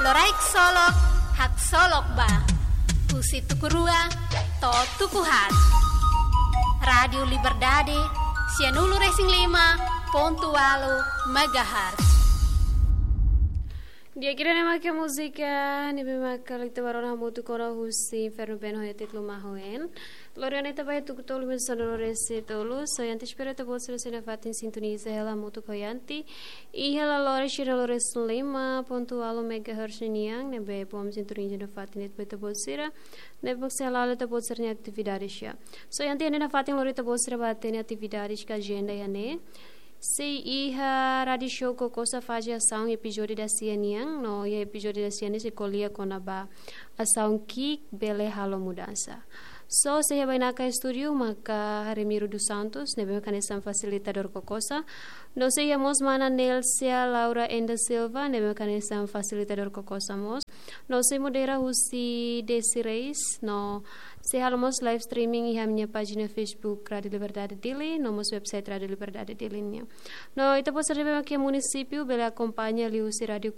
Loraik solok, hak solok ba. Husi tukurua, to tukuhat. Radio Liberdade, Sianulu Racing 5.8 MHz. Dia kira nama ke musika ni bemakal itu barona mutu kora husi inferno beno hetit lumahoen. Loriane tabai tu tolu men sonoro resi tolu so yanti spero te bolsa sena fatin sintoniza hela mutu koyanti I hela lore shira lore slima pontu alo megahertz niang nebe bom sintoniza na fatin et beta bolsira nebe sela te bolsa ni atividades ya. So yanti na fatin lore te bolsa batene atividades ka agenda yane. Se iha radio show ko cosa faz ação episódio da Cianiang no e episódio da Ciani se colia com a ação que bele halo mudança. So se vai na estúdio maka Remiro dos Santos nebe mecanismo facilitador ko cosa. No se íamos mana Nelsia Laura Enda Silva nebe mecanismo facilitador ko cosa mos. No se modera husi Desireis no se halamos live streaming iha minha página Facebook Radio Liberdade Dili, no nosso website Radio Liberdade Dili. No, ita po sa rebe aqui município, bela acompanha ali o Radio